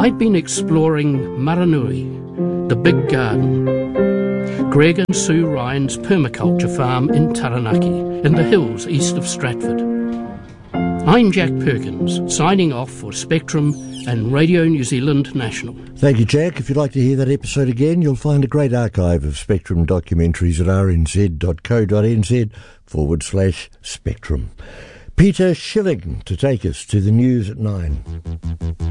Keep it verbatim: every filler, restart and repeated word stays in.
I'd been exploring Maranui, the big garden, Greg and Sue Ryan's permaculture farm in Taranaki, in the hills east of Stratford. I'm Jack Perkins, signing off for Spectrum and Radio New Zealand National. Thank you, Jack. If you'd like to hear that episode again, you'll find a great archive of Spectrum documentaries at rnz.co.nz forward slash Spectrum. Peter Schilling to take us to the news at nine.